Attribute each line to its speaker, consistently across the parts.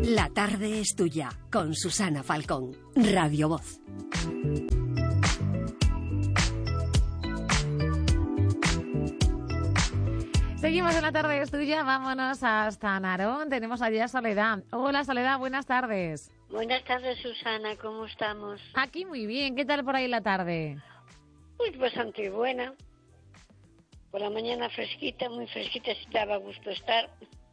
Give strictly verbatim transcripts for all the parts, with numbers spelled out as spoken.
Speaker 1: La tarde es tuya, con Susana Falcón, Radio Voz.
Speaker 2: Seguimos en La tarde es tuya, vámonos hasta Narón. Tenemos allí a Soledad. Hola Soledad, buenas tardes.
Speaker 3: Buenas tardes, Susana, ¿cómo estamos?
Speaker 2: Aquí muy bien, ¿qué tal por ahí la tarde?
Speaker 3: Pues bastante buena. Por la mañana fresquita, muy fresquita, si daba gusto estar.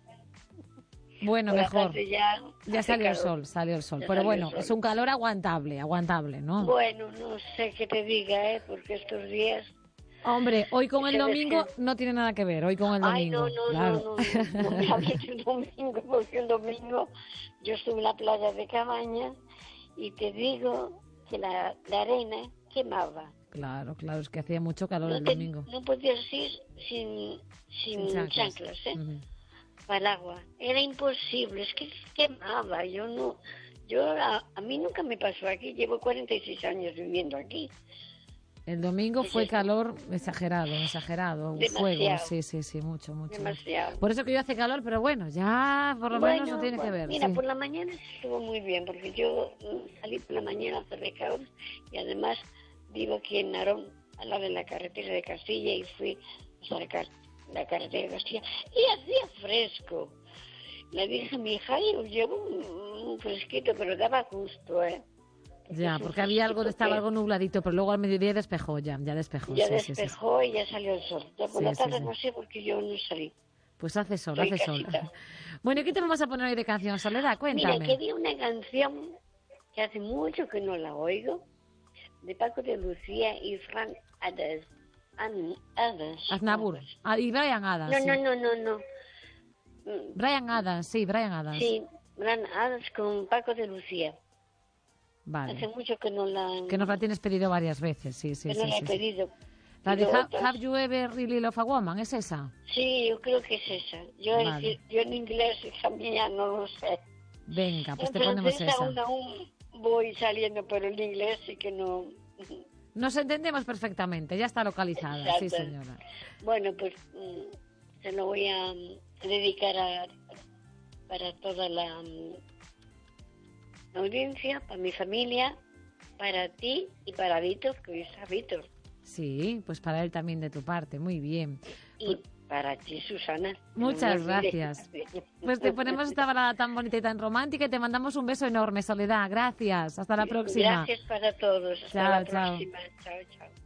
Speaker 2: Bueno,
Speaker 3: por
Speaker 2: mejor.
Speaker 3: Ya,
Speaker 2: ya salió el sol, salió el sol. Ya Pero bueno, es un calor aguantable, aguantable, ¿no?
Speaker 3: Bueno, no sé qué te diga, ¿eh? Porque estos días...
Speaker 2: Hombre, hoy con el domingo
Speaker 3: que...
Speaker 2: no tiene nada que ver, hoy con el domingo.
Speaker 3: Ay, no, no,
Speaker 2: claro.
Speaker 3: no, no, no, no me hables del domingo, porque el domingo yo estuve en la playa de Cabañas y te digo que la, la arena quemaba.
Speaker 2: Claro, claro, es que hacía mucho calor
Speaker 3: no
Speaker 2: el
Speaker 3: te,
Speaker 2: domingo.
Speaker 3: No podías ir sin, sin, sin chanclas. chanclas, ¿eh? Uh-huh. Para el agua. Era imposible, es que quemaba. Yo no, yo a, a mí nunca me pasó aquí, llevo cuarenta y seis años viviendo aquí.
Speaker 2: El domingo fue calor exagerado, exagerado, un fuego, sí, sí, sí, mucho, mucho.
Speaker 3: Demasiado.
Speaker 2: Por eso que yo hace calor, pero bueno, ya por lo
Speaker 3: bueno,
Speaker 2: menos no tiene
Speaker 3: bueno,
Speaker 2: que ver.
Speaker 3: Mira,
Speaker 2: sí.
Speaker 3: por la mañana estuvo muy bien, porque yo salí por la mañana a hacer recados y además vivo aquí en Narón, al lado de la carretera de Castilla, y fui a sacar la carretera de Castilla y hacía fresco. Le dije a mi hija, yo llevo un, un fresquito, pero daba gusto, ¿eh?
Speaker 2: Ya, porque había algo, estaba algo nubladito, pero luego al mediodía despejó ya, ya despejó.
Speaker 3: Ya
Speaker 2: sí,
Speaker 3: despejó
Speaker 2: sí, sí.
Speaker 3: y ya salió el sol. Ya por
Speaker 2: sí,
Speaker 3: la tarde
Speaker 2: sí, sí.
Speaker 3: no sé porque yo no salí.
Speaker 2: Pues hace sol,
Speaker 3: Soy
Speaker 2: hace
Speaker 3: casita.
Speaker 2: sol. Bueno, ¿y qué te vamos a poner hoy de canción, Soledad? Cuéntame.
Speaker 3: Mira, quería una canción que hace mucho que no la oigo, de Paco de Lucía y Frank Adams. Adams.
Speaker 2: Aznavour. Ah, y Brian Adams.
Speaker 3: No,
Speaker 2: sí.
Speaker 3: no, no, no, no.
Speaker 2: Brian Adams, sí, Brian Adams.
Speaker 3: Sí, Brian Adams con Paco de Lucía.
Speaker 2: Vale.
Speaker 3: Hace mucho que no la...
Speaker 2: Que nos la tienes pedido varias veces, sí, sí,
Speaker 3: que
Speaker 2: sí.
Speaker 3: no la
Speaker 2: sí,
Speaker 3: he pedido.
Speaker 2: Sí. La de
Speaker 3: ha,
Speaker 2: Have You Ever Really Loved a Woman, ¿es esa?
Speaker 3: Sí, yo creo que es esa. Yo,
Speaker 2: vale.
Speaker 3: decir, yo en inglés, hija mía, no lo sé.
Speaker 2: Venga, pues
Speaker 3: en
Speaker 2: te ponemos esa.
Speaker 3: Aún, aún voy saliendo, pero el inglés sí que no...
Speaker 2: Nos entendemos perfectamente, ya está localizada. Exacto. Sí, señora.
Speaker 3: Bueno, pues se lo voy a dedicar a, para toda la audiencia, para mi familia, para ti y para Víctor, que hoy está Víctor.
Speaker 2: Sí, pues para él también de tu parte, muy bien.
Speaker 3: Y para ti, Susana.
Speaker 2: Muchas gracias. Pues te ponemos esta balada tan bonita y tan romántica y te mandamos un beso enorme, Soledad. Gracias. Hasta la próxima.
Speaker 3: Gracias para todos. Hasta
Speaker 2: chao,
Speaker 3: la
Speaker 2: chao.
Speaker 3: próxima. Chao, chao.